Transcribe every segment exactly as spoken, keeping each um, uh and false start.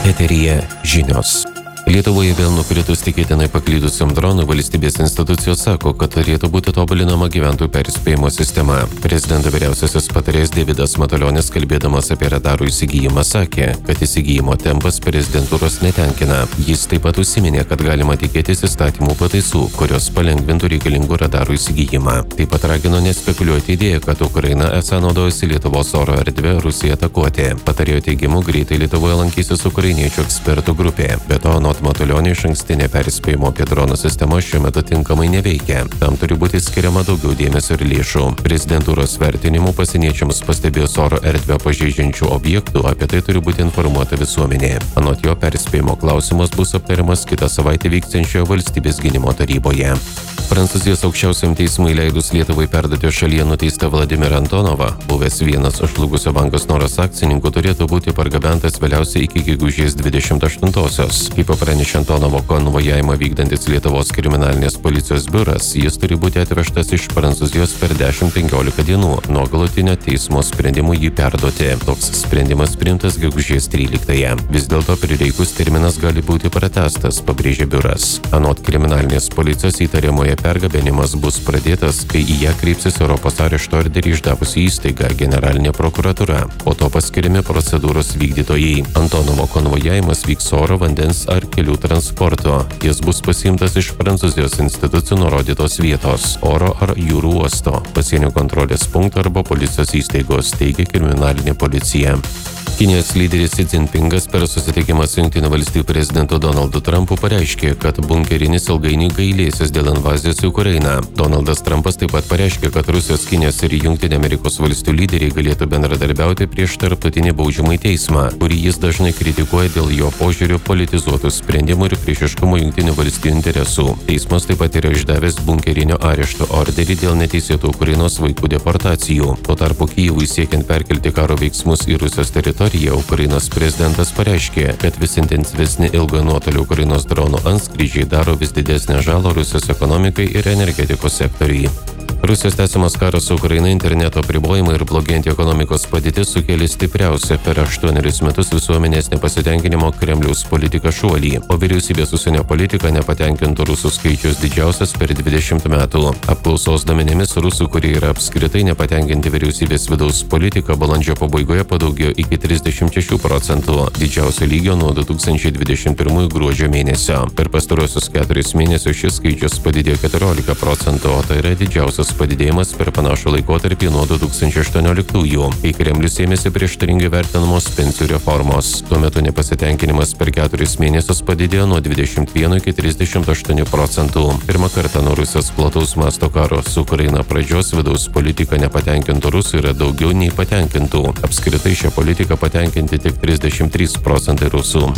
Eteryje žinios. Lietuvoje vėl nukritus tikėtinai paklydusiam dronui, valstybės institucijos sako, kad turėtų būti tobulinama gyventojų perspėjimo sistema. Prezidento vyriausiasis patarėjas Deividas Matulionis, kalbėdamas apie radarų įsigijimą, sakė, kad įsigijimo tempas prezidentūros netenkina. Jis taip pat užsiminė, kad galima tikėtis įstatymų pataisų, kurios palengvintų reikalingų radarų įsigijimą. Taip pat ragino nespekuliuoti idėją, kad Ukraina esą naudojasi Lietuvos oro erdvę Rusijai atakuoti. Patarėjo teigimu, greitai Lietuvoje lankysis ukrainiečių ekspertų grupė. Be to, anot Matulionio, išankstinė perspėjimo apie dronų sistema šiuo metu tinkamai neveikia. Tam turi būti skiriama daugiau dėmesio ir lėšų. Prezidentūros vertinimu pasieniečiams pastebėjus oro erdvę pažeidžiančių objektų, apie tai turi būti informuota visuomenė. Anot jo, perspėjimo klausimas bus aptariamas kitą savaitę vyksiančioje valstybės gynimo taryboje. Prancūzijos aukščiausiam teismui leidus Lietuvai perduoti šalyje nuteistą Vladimirą Antonovą, buvęs vienas žlugusio banko Snoras akcininkų, turėtų būti pargabentas vėliausiai iki gegužės dvidešimt aštuntosios. Kaip pranešė Antonovo konvojavimą vykdantis Lietuvos kriminalinės policijos biuras, jis turi būti atvežtas iš Prancūzijos per dešimt penkiolika dienų nuo galutinio teismo sprendimų jį perduoti. Toks sprendimas priimtas gegužės tryliktąją. Vis dėlto prireikus terminas gali būti pratęstas, pabrėžė biuras. Anot kriminalinės policijos įtariamoje pergabenimas bus pradėtas, kai į ją kreipsis Europos arešto orderį išdavusi įstaiga Generalinė prokuratūra. Po to paskiriami procedūros vykdytojai. Antonovo konvojavimas vyks oro, vandens ar kelių transporto. Jis bus pasiimtas iš Prancūzijos institucijų nurodytos vietos – oro ar jūrų uosto, pasienio kontrolės punkto arba policijos įstaigos, teigia kriminalinė policija. Kinijos lyderis Xi Jinpingas per susitikimą su Jungtinių valstijų prezidentu Donaldu Trumpu pareiškė, kad bunkerinis ilgainiui gailėsis dėl invazijos į Ukrainą. Donaldas Trumpas taip pat pareiškė, kad Rusijos, Kinijos ir Jungtinių Amerikos valstijų lyderiai galėtų bendradarbiauti prieš tarptautinį baudžiamąjį teismą, kurį jis dažnai kritikuoja dėl jo požiūrių politizuotų sprendimų ir priešiškumo Jungtinių valstijų interesų. Teismas taip pat yra išdavęs bunkerinio arešto orderį dėl neteisėtų Ukrainos vaikų deportacijų. Tuo tarpu Kijevui siekiant perkelti karo veiksmus į Rusijos teritoriją, Ukrainos prezidentas pareiškė, kad vis intensyvesni ilgo nuotolio Ukrainos dronų antskrydžiai daro vis didesnę žalą Rusijos ekonomikai ir energetikos sektoriui. Rusijos tęsiamas karas su Ukraina, interneto apribojimai ir blogėjanti ekonomikos padėtis sukėlė stipriausią per aštuonerius metus visuomenės nepasitenkinimo Kremliaus politika šuolį, o vyriausybės užsienio politika nepatenkintų rusų skaičius didžiausias per dvidešimt metų. Apklausos duomenimis rusų, kurie yra apskritai nepatenkinti vyriausybės vidaus politika, balandžio pabaigoje padaugėjo iki trisdešimt šešių procentų, didžiausio lygio nuo du tūkstančiai dvidešimt pirmųjų gruodžio mėnesio. Per pastaruosius keturis mėnesius šis skaičius padidėjo keturiolika procentų, o tai yra didžiausias padidėjimas per panašų laikotarpį nuo du tūkstančiai aštuonioliktųjų, kai Kremlius ėmėsi prieštaringai vertinamos pensijų reformos. Tuo metu nepasitenkinimas per keturis mėnesius padidėjo nuo dvidešimt vieno iki trisdešimt aštuonių procentų. Pirmą kartą nuo Rusijos plataus masto karo su Ukraina pradžios vidaus politika nepatenkintų rusų yra daugiau nei patenkintų. Apskritai šią politiką patenkinti tik trisdešimt trys procentai rusų.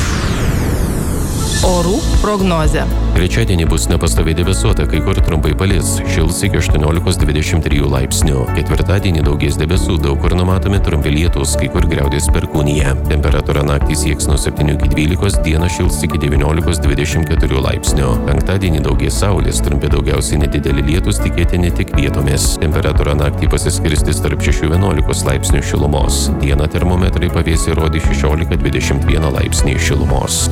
Orų prognozė. Trečiadienį bus nepastoviai debesuota, kai kur trumpai palis, šils iki aštuoniolikos dvidešimt trijų laipsnių. Ketvirtadienį daugės debesų, daug kur numatomi trumpi lietūs, kai kur griaudės perkūnija. Temperatūra naktį sieks nuo septynių iki dvylikos, dieną šils iki devyniolikos dvidešimt keturių laipsnių. Penktadienį daugės saulės, trumpi daugiausiai nedideli lietūs, tikėtini tik vietomis. Temperatūra naktį pasiskirstys tarp šešių vienuolikos laipsnių šilumos. Dieną termometrai pavėsį rodys šešiolika dvidešimt vieną laipsnį šilumos.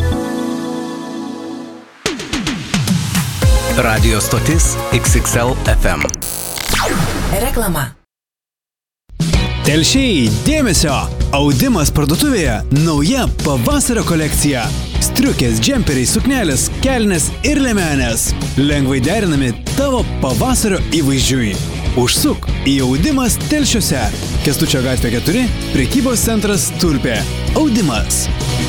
Radio stotis X X L F M. Reklama. Telšiai, dėmesio! Audimas parduotuvėje. Nauja pavasario kolekcija. Striukės, džemperiai, suknelės, kelnės ir liemenės. Lengvai derinami tavo pavasario įvaizdžiui. Užsuk į Audimas Telšiuose. Kęstučio gatvė keturi, prekybos centras Tulpė. Audimas.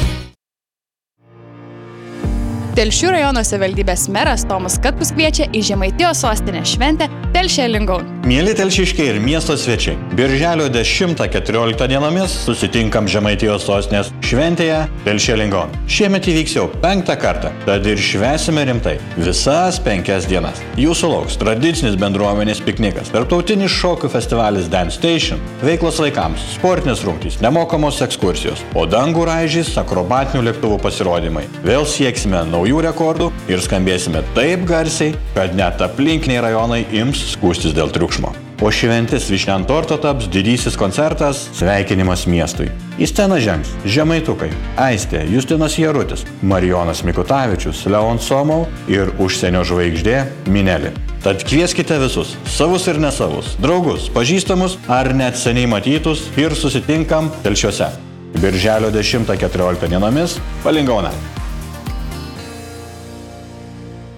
Telšių rajono savivaldybės meras Tomas Katkus kviečia į Žemaitijos sostinės šventę Telšiai Lingaun. Mieli telšiškiai ir miesto svečiai, birželio dešimtą keturioliktą dienomis susitinkam Žemaitijos sostinės šventėje Telšiai Lingaun. Šiemet įvyks jau penktą kartą, tad ir švęsime rimtai visas penkias dienas. Jūsų lauks tradicinis bendruomenės piknikas, tarptautinis šokių festivalis Dance Station, veiklos vaikams, sportinės rungtys, nemokamos ekskursijos, o dangų raižys akrobatinių lėktuvų pasirodymai. Vėl sieksime naujų rekordų ir skambėsime taip garsiai, kad net aplinkiniai rajonai ims skųstis dėl triukšmo. O šventis vyšnia ant torto taps didysis koncertas Sveikinimas miestui. Į sceną žengs žemaitukai Aistė Justinas Jarutis, Marijonas Mikutavičius, Leon Somov ir užsienio žvaigždė Minelė. Tad kvieskite visus, savus ir nesavus, draugus, pažįstamus ar net seniai matytus ir susitinkam Telšiuose. Birželio dešimtą keturioliktą dienomis Palingauna.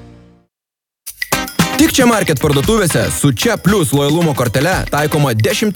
Tik čia Market parduotuvėse su Čia Plus lojalumo kortele taikoma dešimt